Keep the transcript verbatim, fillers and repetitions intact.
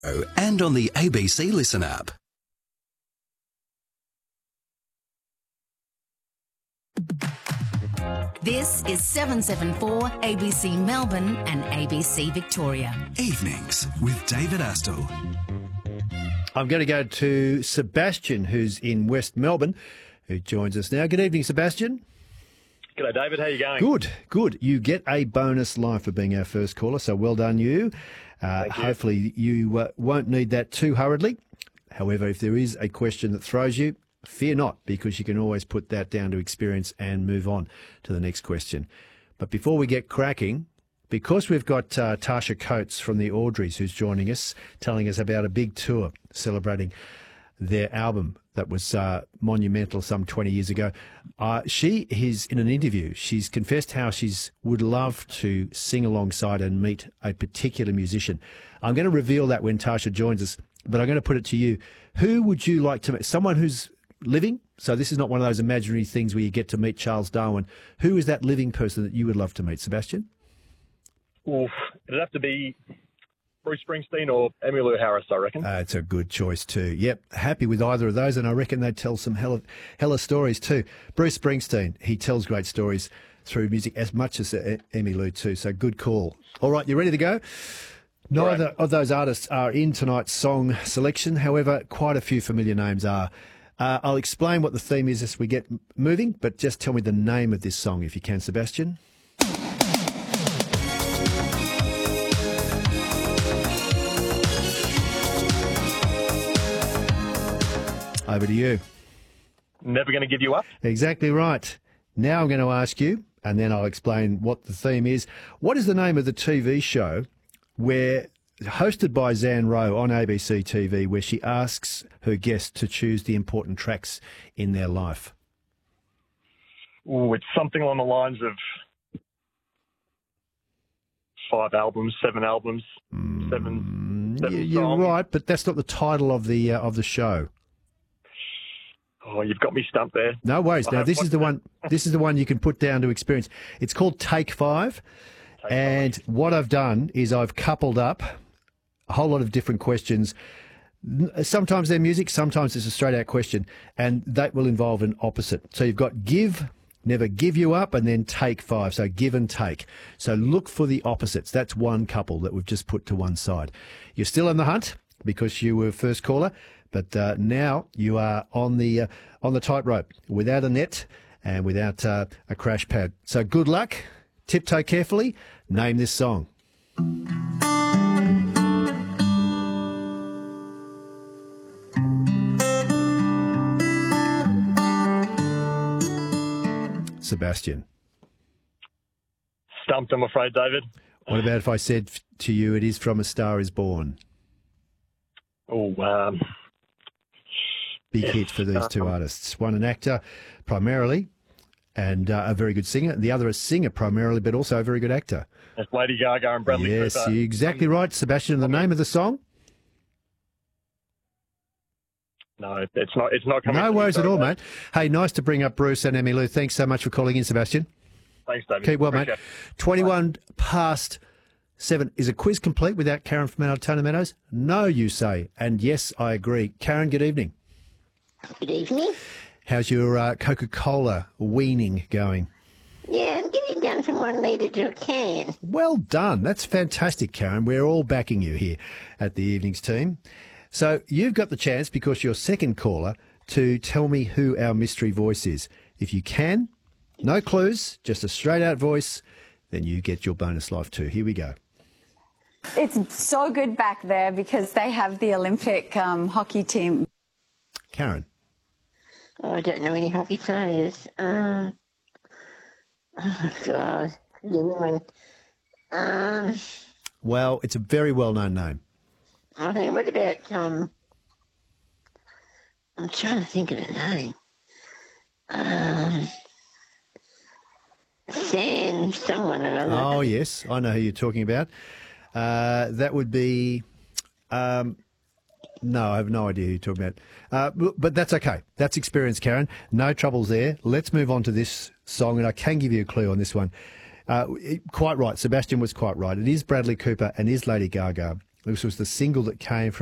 and on the A B C Listen app. This is seven seven four A B C Melbourne and A B C Victoria. Evenings with David Astle. I'm going to go to Sebastian, who's in West Melbourne, who joins us now. Good evening, Sebastian. G'day, David. How are you going? Good, good. You get a bonus life for being our first caller, so well done you. Uh, Thank you. Hopefully you uh, won't need that too hurriedly. However, if there is a question that throws you, fear not, because you can always put that down to experience and move on to the next question. But before we get cracking, because we've got uh, Tasha Coates from the Audreys who's joining us, telling us about a big tour celebrating their album that was uh, monumental some twenty years ago. Uh, she is, in an interview, she's confessed how she's would love to sing alongside and meet a particular musician. I'm going to reveal that when Tasha joins us, but I'm going to put it to you. Who would you like to meet? Someone who's living? So this is not one of those imaginary things where you get to meet Charles Darwin. Who is that living person that you would love to meet, Sebastian? Oof. It'd have to be Bruce Springsteen or Emmylou Harris, I reckon. Uh, it's a good choice too. Yep, happy with either of those, and I reckon they tell some hella, hella stories too. Bruce Springsteen, he tells great stories through music as much as uh, Emmylou too, so good call. All right, you ready to go? Neither Correct. of those artists are in tonight's song selection, however, quite a few familiar names are. Uh, I'll explain what the theme is as we get m- moving, but just tell me the name of this song if you can, Sebastian. Over to you. Never going to give you up. Exactly right. Now I'm going to ask you, and then I'll explain what the theme is. What is the name of the T V show where, hosted by Zan Rowe on A B C T V, where she asks her guests to choose the important tracks in their life? Ooh, it's something along the lines of five albums, seven albums, seven, Mm, seven y- you're songs. right, but that's not the title of the uh, of the show. Oh, you've got me stumped there. No worries. I Now have this is watched the it. one. This is the one you can put down to experience. It's called Take Five, Take and what I've done is I've coupled up a whole lot of different questions. N- Sometimes they're music, sometimes it's a straight out question, and that will involve an opposite. So you've got give, never give you up, and then take five. So give and take. So look for the opposites. That's one couple that we've just put to one side. You're still in the hunt because you were first caller, but uh, now you are on the uh, on the tightrope without a net and without uh, a crash pad. So good luck. Tiptoe carefully. Name this song. Sebastian. Stumped, I'm afraid, David. What about if I said f- to you, it is from A Star Is Born? Oh, um, Big Yes. hit for these two artists. One an actor primarily and uh, a very good singer. The other a singer primarily, but also a very good actor. it's Lady Gaga and Bradley yes, Cooper. you're exactly right, Sebastian. The name of the song? No, it's not. It's not coming. No to me, worries at sorry, all, Dave. mate. Hey, nice to bring up Bruce and Emmylou. Thanks so much for calling in, Sebastian. Thanks, David. Keep well, mate. Appreciate it. twenty-one past seven. Is a quiz complete without Karen from Altona Meadows? No, you say. And yes, I agree. Karen, good evening. Good evening. How's your uh, Coca-Cola weaning going? Yeah, I'm getting down from one litre to a can. Well done. That's fantastic, Karen. We're all backing you here at the evenings team. So you've got the chance, because you're second caller, to tell me who our mystery voice is. If you can, no clues, just a straight out voice, then you get your bonus life too. Here we go. It's so good back there because they have the Olympic um, hockey team. Karen. Oh, I don't know any hockey players. Um, oh, God. You know, um, Well, it's a very well-known name. I think, what about, um, I'm trying to think of a name. Um, Sam, someone or other. Oh, yes. I know who you're talking about. Uh, that would be... Um, no, I have no idea who you're talking about. Uh, b- but that's okay. That's experience, Karen. No troubles there. Let's move on to this song, and I can give you a clue on this one. Uh, it- quite right. Sebastian was quite right. It is Bradley Cooper and is Lady Gaga. This was the single that came from